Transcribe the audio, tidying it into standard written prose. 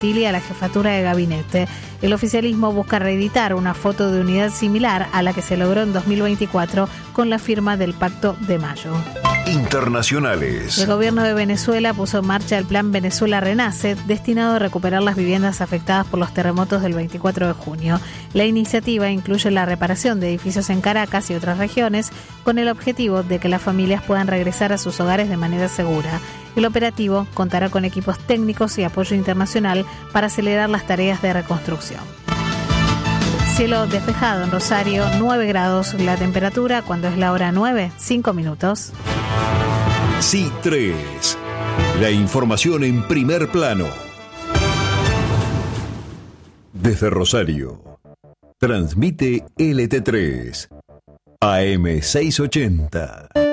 Tilly a la jefatura de gabinete. El oficialismo busca reeditar una foto de unidad similar a la que se logró en 2024 con la firma del Pacto de Mayo. Internacionales. El gobierno de Venezuela puso en marcha el Plan Venezuela Renace, destinado a recuperar las viviendas afectadas por los terremotos del 24 de junio. La iniciativa incluye la reparación de edificios en Caracas y otras regiones, con el objetivo de que las familias puedan regresar a sus hogares de manera segura. El operativo contará con equipos técnicos y apoyo internacional para acelerar las tareas de reconstrucción. Cielo despejado en Rosario, 9 grados la temperatura, cuando es la hora 9, 5 minutos. C3, la información en primer plano. Desde Rosario, transmite LT3, AM 680.